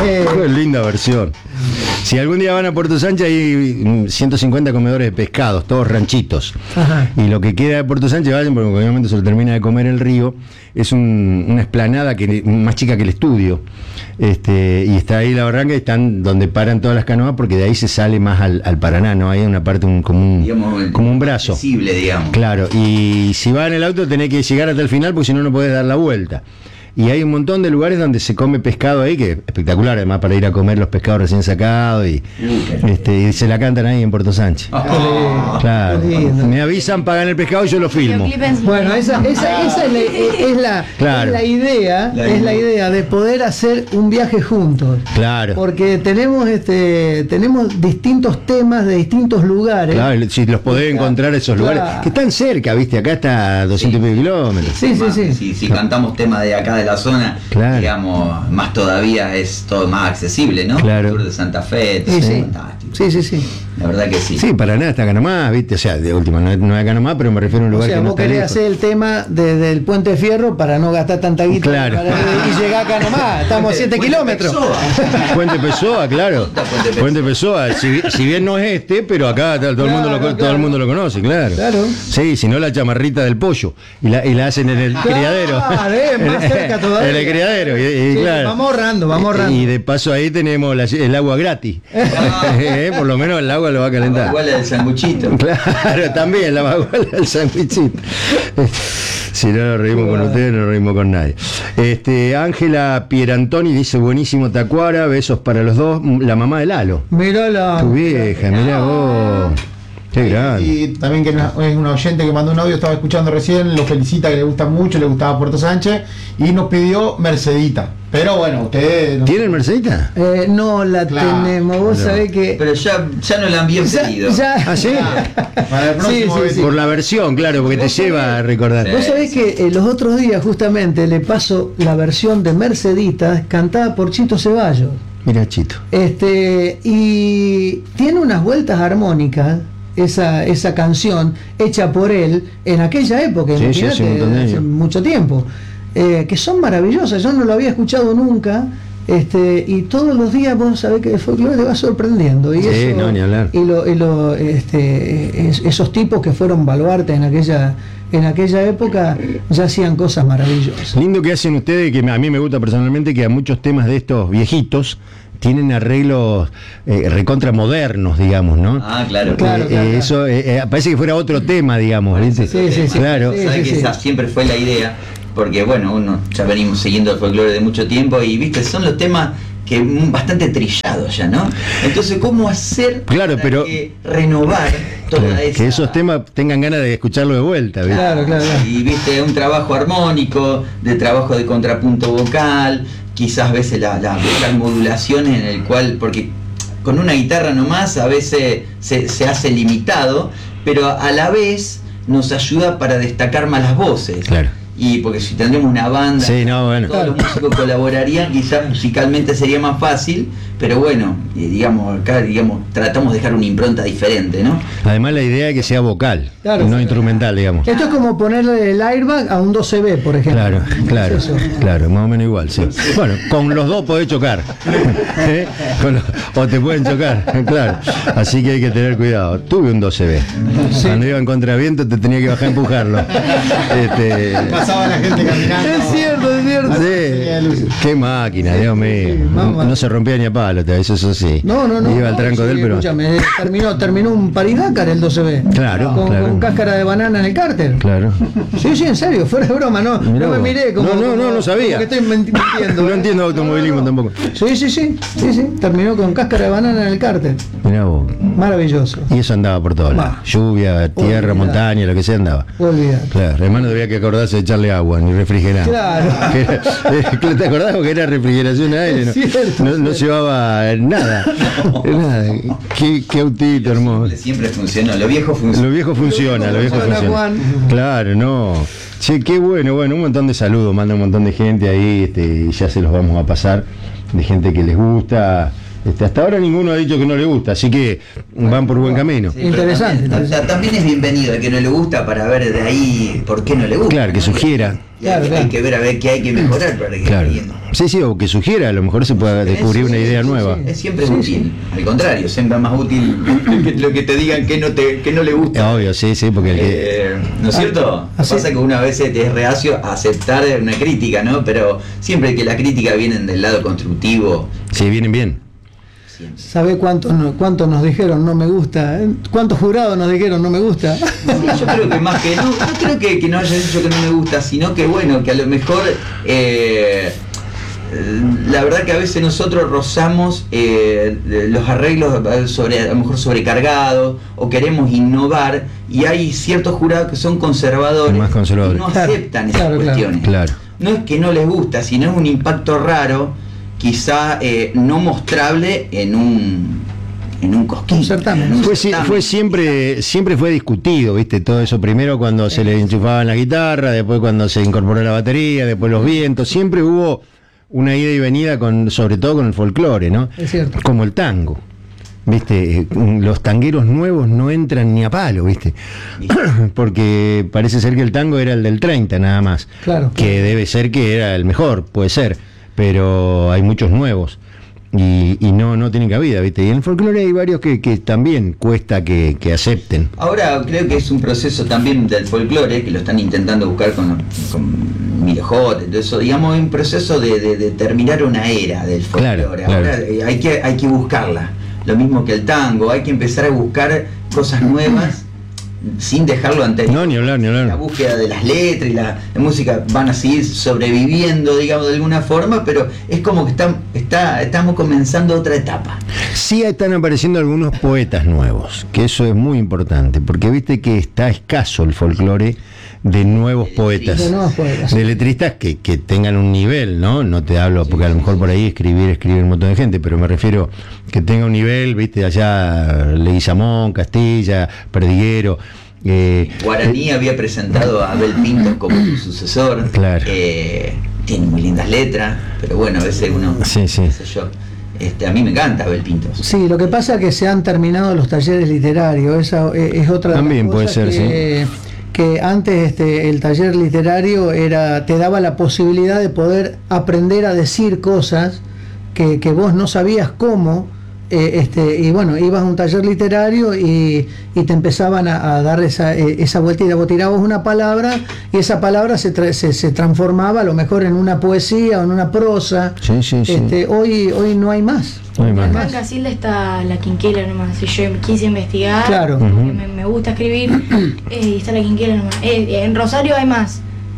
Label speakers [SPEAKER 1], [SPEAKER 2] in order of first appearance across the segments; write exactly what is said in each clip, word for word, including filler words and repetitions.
[SPEAKER 1] Linda versión. Si algún día van a Puerto Sánchez hay ciento cincuenta comedores de pescados, todos ranchitos. Ajá. Y lo que queda de Puerto Sánchez, vayan porque obviamente se lo termina de comer el río. Es un, una explanada que, más chica que el estudio. Este, y está ahí la barranca y están donde paran todas las canoas porque de ahí se sale más al, al Paraná, ¿no? Hay una parte un, como, un, digamos, como un brazo.
[SPEAKER 2] Accesible, digamos.
[SPEAKER 1] Claro, y si va en el auto tenés que llegar hasta el final porque si no no podés dar la vuelta. Y hay un montón de lugares donde se come pescado ahí, que es espectacular, además, para ir a comer los pescados recién sacados y, este, y se la cantan ahí en Puerto Sánchez. Oh, claro. Me avisan, pagan el pescado y yo lo filmo.
[SPEAKER 3] Bueno, esa, esa, esa es, la, es, la, claro. es la idea, la es la idea de poder hacer un viaje juntos.
[SPEAKER 1] Claro.
[SPEAKER 3] Porque tenemos este, tenemos distintos temas de distintos lugares.
[SPEAKER 1] Claro, si los podés encontrar esos lugares, claro. que están cerca, viste, acá está a doscientos sí. kilómetros.
[SPEAKER 2] Sí, sí, sí. Si, si cantamos temas de acá de la zona, claro. digamos, más todavía es todo más accesible, ¿no?
[SPEAKER 1] Claro.
[SPEAKER 2] El sur de Santa Fe,
[SPEAKER 3] sí, sí. fantástico. Sí, sí, sí.
[SPEAKER 2] La verdad que sí.
[SPEAKER 1] Sí, Paraná está acá nomás, viste, o sea, de última, no, no es acá nomás, pero me refiero a un lugar
[SPEAKER 3] o sea,
[SPEAKER 1] que no
[SPEAKER 3] vos querés hacer el tema desde el Puente Fierro para no gastar tanta guita.
[SPEAKER 1] Claro.
[SPEAKER 3] Para, y llegar acá nomás, estamos a siete kilómetros.
[SPEAKER 1] Puente Pessoa, claro. Puente Pessoa, si, si bien no es este, pero acá todo, claro, el, mundo lo, claro. todo el mundo lo conoce, claro.
[SPEAKER 3] Claro.
[SPEAKER 1] Sí, si no la chamarrita del pollo. Y la, y la hacen en el claro, criadero.
[SPEAKER 3] Es más cerca todavía.
[SPEAKER 1] En el criadero. Y, y,
[SPEAKER 3] sí,
[SPEAKER 1] claro.
[SPEAKER 3] Vamos ahorrando, vamos ahorrando.
[SPEAKER 1] Y de paso ahí tenemos la, el agua gratis. eh, por lo menos el agua lo va a calentar.
[SPEAKER 2] La vaguala del sanguchito.
[SPEAKER 1] Claro, también la vaguala del sanguichito. Si no nos reímos con ustedes, no nos reímos con nadie. Este, Ángela Pierantoni dice, buenísimo Tacuara, besos para los dos. La mamá de Lalo.
[SPEAKER 3] Mirá la...
[SPEAKER 1] Tu vieja, mirá vos. Qué grande.
[SPEAKER 4] Y también que es una oyente que mandó un audio, estaba escuchando recién, lo felicita, que le gusta mucho, le gustaba Puerto Sánchez, y nos pidió Mercedita. Pero bueno, ustedes...
[SPEAKER 1] ¿Tienen Mercedita?
[SPEAKER 3] Eh, no la claro. tenemos, vos no. sabés que...
[SPEAKER 2] Pero ya, ya no la han bien
[SPEAKER 3] ya,
[SPEAKER 2] pedido.
[SPEAKER 3] Ya.
[SPEAKER 1] ¿Ah, sí?
[SPEAKER 4] Para el próximo
[SPEAKER 1] sí, sí, sí. Por la versión, claro, porque te lleva a recordar.
[SPEAKER 3] Vos sabés que eh, los otros días justamente le paso la versión de Mercedita cantada por Chito Ceballos.
[SPEAKER 1] Mira, Chito.
[SPEAKER 3] Este, y tiene unas vueltas armónicas. Esa, esa canción hecha por él en aquella época,
[SPEAKER 1] sí, sí, sí,
[SPEAKER 3] hace mucho tiempo, eh, que son maravillosas. Yo no lo había escuchado nunca, este, y todos los días vos sabés que el folclore te va sorprendiendo. Y
[SPEAKER 1] sí,
[SPEAKER 3] eso,
[SPEAKER 1] no, ni hablar.
[SPEAKER 3] Y, lo, y lo, este, es, esos tipos que fueron baluarte en aquella en aquella época ya hacían cosas maravillosas.
[SPEAKER 1] Lindo que hacen ustedes, que a mí me gusta personalmente, que a muchos temas de estos viejitos tienen arreglos eh, recontra modernos, digamos, ¿no?
[SPEAKER 2] Ah, claro.
[SPEAKER 3] claro,
[SPEAKER 1] eh,
[SPEAKER 3] claro,
[SPEAKER 1] eh, eso eh, eh, parece que fuera otro tema, digamos.
[SPEAKER 3] Sí, sí, sí, sí.
[SPEAKER 1] Claro.
[SPEAKER 3] Sí,
[SPEAKER 2] ¿Sabes
[SPEAKER 3] sí,
[SPEAKER 2] que
[SPEAKER 3] sí.
[SPEAKER 2] esa siempre fue la idea? Porque, bueno, uno ya venimos siguiendo el folclore de mucho tiempo y, viste, son los temas que bastante trillados ya, ¿no? Entonces, ¿cómo hacer
[SPEAKER 1] claro,
[SPEAKER 2] para
[SPEAKER 1] pero,
[SPEAKER 2] que renovar toda
[SPEAKER 1] claro,
[SPEAKER 2] esa...
[SPEAKER 1] que esos temas tengan ganas de escucharlo de vuelta, ¿viste?
[SPEAKER 3] Claro, claro, claro.
[SPEAKER 2] Y, viste, un trabajo armónico, de trabajo de contrapunto vocal, quizás a veces la, la, las modulaciones en el cual, porque con una guitarra nomás a veces se, se hace limitado, pero a la vez nos ayuda para destacar más las voces.
[SPEAKER 1] Claro.
[SPEAKER 2] Y porque si tendríamos una banda,
[SPEAKER 1] sí, no, bueno.
[SPEAKER 2] todos los músicos colaborarían, quizás musicalmente sería más fácil, pero bueno, eh, digamos, acá digamos, tratamos de dejar una impronta diferente, ¿no?
[SPEAKER 1] Además la idea es que sea vocal,
[SPEAKER 3] claro,
[SPEAKER 1] no
[SPEAKER 3] claro.
[SPEAKER 1] instrumental, digamos.
[SPEAKER 3] Esto es como ponerle el airbag a un doce B, por ejemplo.
[SPEAKER 1] Claro, claro,
[SPEAKER 3] es
[SPEAKER 1] claro, más o menos igual, sí. Bueno, con los dos podés chocar. ¿Eh? Con los, o te pueden chocar, claro. Así que hay que tener cuidado. Tuve un doce B. Sí. Cuando iba en contraviento te tenía que bajar a empujarlo. Este,
[SPEAKER 4] pasaba la gente caminando.
[SPEAKER 3] Es cierto, es cierto.
[SPEAKER 1] Sí. Qué máquina, Dios mío. Sí, no, no se rompía ni a palo, eso, eso sí.
[SPEAKER 3] No, no, no.
[SPEAKER 1] Iba al tranco
[SPEAKER 3] sí,
[SPEAKER 1] de él, pero.
[SPEAKER 3] Escúchame, terminó, terminó un paridácar el doce B.
[SPEAKER 1] Claro,
[SPEAKER 3] con,
[SPEAKER 1] claro.
[SPEAKER 3] con cáscara de banana en el cárter.
[SPEAKER 1] Claro.
[SPEAKER 3] Sí, sí, en serio, fuera de broma, no. Mirá no me miré como.
[SPEAKER 1] No, no, no, no sabía.
[SPEAKER 3] Como que estoy mintiendo.
[SPEAKER 1] No entiendo automovilismo no, no. tampoco.
[SPEAKER 3] Sí, sí, sí, sí, sí. Terminó con cáscara de banana en el cárter.
[SPEAKER 1] Mirá vos.
[SPEAKER 3] Maravilloso.
[SPEAKER 1] Y eso andaba por todos lados. Lluvia, tierra, olvidar. montaña, lo que sea andaba.
[SPEAKER 3] Olvidar.
[SPEAKER 1] Claro, hermano debía que acordarse de echarle agua, ni refrigerar.
[SPEAKER 3] Claro.
[SPEAKER 1] Era, ¿te acordás? Porque era refrigeración a aire, no,
[SPEAKER 3] cierto,
[SPEAKER 1] no, no llevaba nada. No. Nada. Qué, qué autito hermoso.
[SPEAKER 2] Siempre, siempre funcionó, lo viejo funciona.
[SPEAKER 1] Lo viejo funciona, lo viejo funciona. Juan. Claro, no. Che, qué bueno, bueno, un montón de saludos, manda un montón de gente ahí, este, y ya se los vamos a pasar, de gente que les gusta. Este, hasta ahora ninguno ha dicho que no le gusta, así que van por buen camino.
[SPEAKER 2] Sí,
[SPEAKER 3] Interesante,
[SPEAKER 2] También,
[SPEAKER 3] interesante.
[SPEAKER 2] también es bienvenido el que no le gusta para ver de ahí por qué no le gusta.
[SPEAKER 1] Claro, que
[SPEAKER 2] ¿no?
[SPEAKER 1] sugiera.
[SPEAKER 2] Y hay,
[SPEAKER 3] Claro, claro.
[SPEAKER 2] hay que ver a ver qué hay que mejorar para que
[SPEAKER 1] Claro.
[SPEAKER 2] viendo.
[SPEAKER 1] Sí, sí, o que sugiera, a lo mejor se pueda descubrir una idea nueva.
[SPEAKER 2] Es siempre
[SPEAKER 3] Sí,
[SPEAKER 2] útil. Al contrario, siempre es más útil que lo que te digan que no te que no le gusta.
[SPEAKER 1] Obvio, sí, sí, porque el que...
[SPEAKER 2] Eh, ¿No es cierto? Lo que
[SPEAKER 3] Así-
[SPEAKER 2] pasa es que una vez te es reacio a aceptar una crítica, ¿no? Pero siempre que la crítica viene del lado constructivo,
[SPEAKER 1] Sí, vienen bien.
[SPEAKER 2] siempre.
[SPEAKER 3] ¿Sabe cuántos no, cuántos nos dijeron no me gusta? ¿Cuántos jurados nos dijeron no me gusta?
[SPEAKER 2] Sí, yo creo que más que no, no creo que, que no haya dicho que no me gusta, sino que bueno, que a lo mejor eh, la verdad que a veces nosotros rozamos eh, los arreglos sobre, a lo mejor sobrecargados o queremos innovar y hay ciertos jurados que son conservadores,
[SPEAKER 1] Más conservadores.
[SPEAKER 2] y no
[SPEAKER 3] Claro,
[SPEAKER 2] aceptan esas
[SPEAKER 3] claro, claro.
[SPEAKER 2] cuestiones.
[SPEAKER 1] Claro.
[SPEAKER 2] No es que no les gusta, sino es un impacto raro, quizá eh, no mostrable en un en un cosquín.
[SPEAKER 3] Un certamen.
[SPEAKER 2] en un
[SPEAKER 1] Fue, si-
[SPEAKER 2] certamen.
[SPEAKER 1] fue siempre siempre fue discutido, ¿viste? Todo eso, primero cuando se le enchufaba en la guitarra, después cuando se incorporó la batería, después los vientos, siempre hubo una ida y venida con, sobre todo con el folclore, ¿no?
[SPEAKER 3] Es cierto.
[SPEAKER 1] Como el tango. ¿Viste? Eh, Los tangueros nuevos no entran ni a palo, ¿viste? Porque parece ser que el tango era el del treinta nada más.
[SPEAKER 3] Claro.
[SPEAKER 1] Que debe ser que era el mejor, puede ser, pero hay muchos nuevos. Y, y no no tienen cabida, ¿viste? Y en el folclore hay varios que, que también cuesta que, que acepten.
[SPEAKER 2] Ahora creo que es un proceso también del folclore que lo están intentando buscar con, con Mirojot, todo eso, digamos, un proceso de, de, de terminar una era del folclore.
[SPEAKER 1] Claro, claro.
[SPEAKER 2] Ahora eh, hay que hay que buscarla. Lo mismo que el tango, hay que empezar a buscar cosas nuevas sin dejarlo anterior.
[SPEAKER 1] No, ni hablar, ni
[SPEAKER 2] La
[SPEAKER 1] hablar.
[SPEAKER 2] búsqueda de las letras y la, la música van a seguir sobreviviendo, digamos, de alguna forma, pero es como que está, está, estamos comenzando otra etapa.
[SPEAKER 1] Sí están apareciendo algunos poetas nuevos, que eso es muy importante, porque viste que está escaso el folclore de nuevos poetas.
[SPEAKER 3] De nuevos poetas.
[SPEAKER 1] De letristas que, que tengan un nivel, ¿no? No te hablo, porque a lo mejor por ahí escribir, escribir un montón de gente, pero me refiero que tenga un nivel, viste, allá Leguizamón, Castilla, Perdiguero. Eh,
[SPEAKER 2] Guaraní había presentado a Abel Pintos como su sucesor.
[SPEAKER 1] Claro.
[SPEAKER 2] Eh, tiene muy lindas letras, pero bueno, a veces uno,
[SPEAKER 1] Sí, sí.
[SPEAKER 2] qué sé yo. Este, a mí me encanta Abel Pintos.
[SPEAKER 3] Sí, lo que pasa es que se han terminado los talleres literarios, esa eh, es otra de las
[SPEAKER 1] También puede
[SPEAKER 3] cosas
[SPEAKER 1] ser,
[SPEAKER 3] que, que antes este, el taller literario era te daba la posibilidad de poder aprender a decir cosas que, que vos no sabías cómo, eh, este, y bueno, ibas a un taller literario y, y te empezaban a, a dar esa, eh, esa vueltita, vos tirabas una palabra y esa palabra se, tra- se, se transformaba a lo mejor en una poesía o en una prosa.
[SPEAKER 1] Sí, sí, sí.
[SPEAKER 3] Este, hoy, hoy no hay más.
[SPEAKER 1] No hay más.
[SPEAKER 5] Acá en Casilda está la quinquela nomás. Si yo quise investigar,
[SPEAKER 3] Claro.
[SPEAKER 5] porque
[SPEAKER 1] Ujú.
[SPEAKER 5] me, me gusta escribir, eh, y está la quinquela nomás. Eh, en Rosario hay más,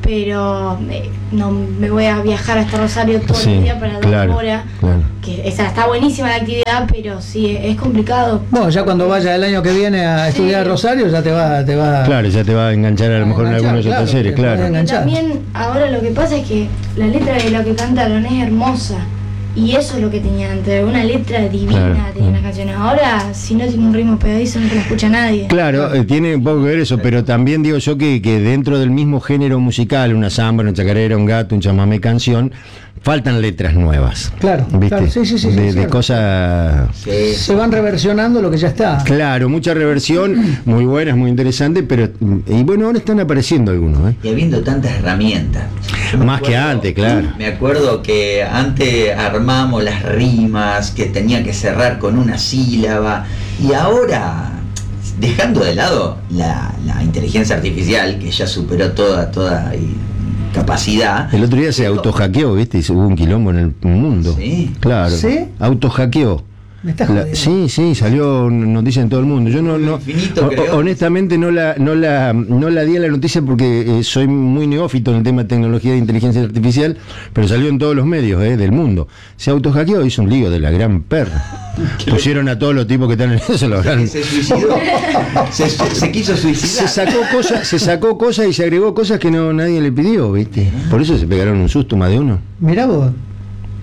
[SPEAKER 5] pero eh, no me voy a viajar hasta Rosario todo
[SPEAKER 1] Sí,
[SPEAKER 5] el día para
[SPEAKER 1] claro,
[SPEAKER 5] dos horas.
[SPEAKER 1] claro.
[SPEAKER 5] Que, o sea, está buenísima la actividad, pero sí, es complicado.
[SPEAKER 3] Bueno, ya cuando vaya el año que viene a estudiar a
[SPEAKER 5] Sí.
[SPEAKER 3] Rosario, ya te va, te va.
[SPEAKER 1] Claro, ya te va a enganchar a lo mejor en
[SPEAKER 3] enganchar,
[SPEAKER 1] algunos
[SPEAKER 3] claro,
[SPEAKER 1] otros talleres,
[SPEAKER 3] te puede
[SPEAKER 1] claro.
[SPEAKER 3] enganchar.
[SPEAKER 5] Y también ahora lo que pasa es que la letra de lo que cantaron es hermosa. Y eso es lo que tenía antes, una letra divina
[SPEAKER 1] Claro.
[SPEAKER 5] tenía las canciones. Ahora, si no tiene un ritmo pegadizo, no te lo escucha nadie.
[SPEAKER 1] Claro, eh, tiene un poco que ver eso, pero también digo yo que, que dentro del mismo género musical, una samba, una chacarera, un gato, un chamamé canción, faltan letras nuevas.
[SPEAKER 3] Claro,
[SPEAKER 1] ¿Viste?
[SPEAKER 3] claro, sí, sí, sí, sí,
[SPEAKER 1] de, de
[SPEAKER 3] cierto.
[SPEAKER 1] cosas.
[SPEAKER 2] Sí.
[SPEAKER 3] Se van reversionando lo que ya está.
[SPEAKER 1] Claro, mucha reversión, muy buenas, muy interesante, pero. Y bueno, ahora están apareciendo algunos, ¿eh?
[SPEAKER 2] Y habiendo tantas herramientas. Yo me
[SPEAKER 1] Más que antes, claro.
[SPEAKER 2] Me acuerdo que antes armamos las rimas, que tenía que cerrar con una sílaba, y ahora, dejando de lado la, la inteligencia artificial, que ya superó toda, toda y, capacidad.
[SPEAKER 1] El otro día se
[SPEAKER 2] pero-
[SPEAKER 1] autohackeó, ¿viste? Y hubo un quilombo en el mundo.
[SPEAKER 2] Sí.
[SPEAKER 1] Claro.
[SPEAKER 3] ¿Sí?
[SPEAKER 1] Autohackeó.
[SPEAKER 3] Me estás
[SPEAKER 1] La-
[SPEAKER 3] jodiendo.
[SPEAKER 1] sí, sí, salió noticia en todo el mundo. Yo no, no
[SPEAKER 2] Infinito,
[SPEAKER 1] ho-
[SPEAKER 2] creo.
[SPEAKER 1] honestamente no la, no la, no la di a la noticia porque eh, soy muy neófito en el tema de tecnología de inteligencia artificial, pero salió en todos los medios eh, del mundo. Se autohackeó, hizo un lío de la gran perra. Pusieron a todos los tipos que están en eso, lo habrán.
[SPEAKER 2] Se suicidó. se, se quiso suicidar.
[SPEAKER 1] Se sacó cosas, se sacó cosas y se agregó cosas que no nadie le pidió, ¿viste? Por eso se pegaron un susto más de uno.
[SPEAKER 3] Mirá vos.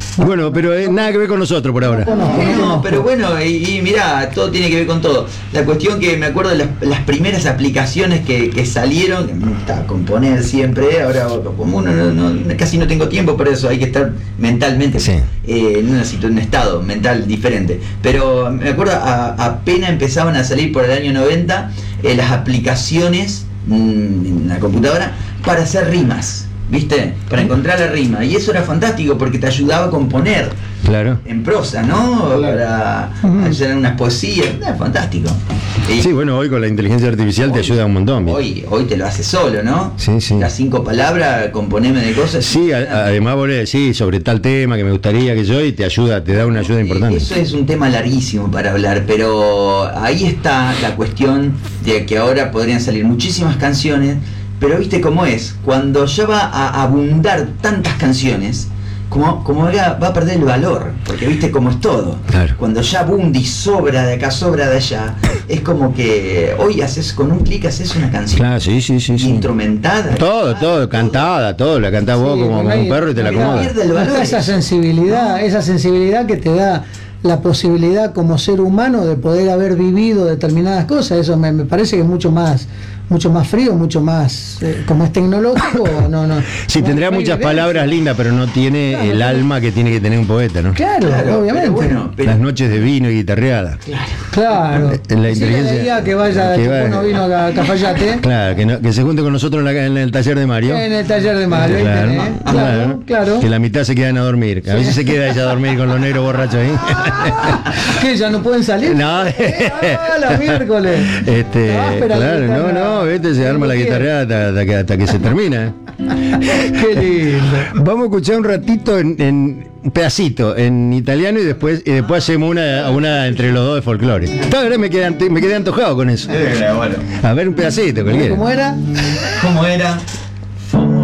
[SPEAKER 1] Bueno, pero eh, nada que ver con nosotros por ahora.
[SPEAKER 3] No conozco, no
[SPEAKER 2] No,
[SPEAKER 3] conozco.
[SPEAKER 2] pero bueno, y, y mirá, todo tiene que ver con todo. La cuestión que me acuerdo de las, las primeras aplicaciones que, que salieron, que me gusta componer siempre, ahora como uno no, no- casi no tengo tiempo para eso, hay que estar mentalmente
[SPEAKER 1] Sí.
[SPEAKER 2] eh, en una situ- en un estado mental diferente. Pero me acuerdo, a- apenas empezaban a salir por el año noventa eh, las aplicaciones mm, en la computadora para hacer rimas. ¿Viste? Para encontrar la rima. Y eso era fantástico porque te ayudaba a componer
[SPEAKER 1] Claro.
[SPEAKER 2] en prosa, ¿no?
[SPEAKER 4] Claro.
[SPEAKER 2] Para
[SPEAKER 3] Ujú.
[SPEAKER 2] hacer unas poesías. Era fantástico. Y
[SPEAKER 1] Sí, bueno, hoy con la inteligencia artificial te
[SPEAKER 2] hoy-
[SPEAKER 1] ayuda un montón. ¿viste?
[SPEAKER 2] Hoy, hoy te lo hace solo, ¿no?
[SPEAKER 1] Sí, sí.
[SPEAKER 2] Las cinco palabras, componeme de cosas.
[SPEAKER 1] Sí, a- además vos le decís sobre tal tema que me gustaría que yo y te ayuda, te da una ayuda importante.
[SPEAKER 2] Eso es un tema larguísimo para hablar, pero ahí está la cuestión de que ahora podrían salir muchísimas canciones, pero viste cómo es, cuando ya va a abundar tantas canciones, como, como va, va a perder el valor, porque viste cómo es todo.
[SPEAKER 1] Claro.
[SPEAKER 2] Cuando ya abunda y sobra de acá, sobra de allá, es como que hoy haces con un clic haces una canción
[SPEAKER 1] Claro, sí, sí, sí. sí.
[SPEAKER 2] instrumentada.
[SPEAKER 1] Todo, todo, cantada, todo, la cantás vos
[SPEAKER 3] Sí,
[SPEAKER 1] como,
[SPEAKER 3] porque
[SPEAKER 1] como un
[SPEAKER 3] hay-
[SPEAKER 1] perro y te la
[SPEAKER 3] hay-
[SPEAKER 1] acomodas.
[SPEAKER 2] pierde el
[SPEAKER 3] No
[SPEAKER 2] valor.
[SPEAKER 3] está esa sensibilidad, esa sensibilidad que te da la posibilidad como ser humano de poder haber vivido determinadas cosas. Eso me, me parece que es mucho más, mucho más frío, mucho más, eh, como es tecnológico, no, no.
[SPEAKER 1] Sí,
[SPEAKER 3] no-
[SPEAKER 1] tendrá
[SPEAKER 3] no hay
[SPEAKER 1] muchas
[SPEAKER 3] evidencia.
[SPEAKER 1] palabras lindas, pero no tiene
[SPEAKER 3] Claro,
[SPEAKER 1] el
[SPEAKER 3] no.
[SPEAKER 1] alma que tiene que tener un poeta, ¿no?
[SPEAKER 3] Claro,
[SPEAKER 2] Claro,
[SPEAKER 3] obviamente.
[SPEAKER 2] pero bueno, pero-
[SPEAKER 1] Las noches de vino y guitarreada.
[SPEAKER 3] Claro.
[SPEAKER 1] En la
[SPEAKER 3] Sí,
[SPEAKER 1] inteligencia-
[SPEAKER 3] le diga que vaya,
[SPEAKER 1] que
[SPEAKER 3] que
[SPEAKER 1] vaya.
[SPEAKER 3] uno vino a Cafayate.
[SPEAKER 1] Claro, que, no- que se junte con nosotros en, la- en el taller de Mario.
[SPEAKER 3] En el taller de Mario, ahí
[SPEAKER 1] Claro,
[SPEAKER 3] tenés.
[SPEAKER 1] claro,
[SPEAKER 3] Claro, claro.
[SPEAKER 1] Que la mitad se quedan a dormir. A veces se queda ella a dormir con los negros borrachos ahí.
[SPEAKER 3] ¿Qué? ¿Ya no pueden salir?
[SPEAKER 1] No,
[SPEAKER 3] Ah, la miércoles.
[SPEAKER 1] Este,
[SPEAKER 3] La áspera
[SPEAKER 1] claro, no,
[SPEAKER 3] guitarra.
[SPEAKER 1] no, viste, se arma la
[SPEAKER 3] Como
[SPEAKER 1] guitarra hasta, hasta que, hasta que se termina. ¿eh?
[SPEAKER 3] Qué lindo.
[SPEAKER 1] Vamos a escuchar un ratito en, en un pedacito en italiano y después y después hacemos una, una entre los dos de folclore. La verdad me quedé, ante- me quedé antojado con eso.
[SPEAKER 2] Eh, bueno.
[SPEAKER 1] A ver un pedacito, cualquiera.
[SPEAKER 3] ¿Cómo era?
[SPEAKER 2] ¿Cómo era?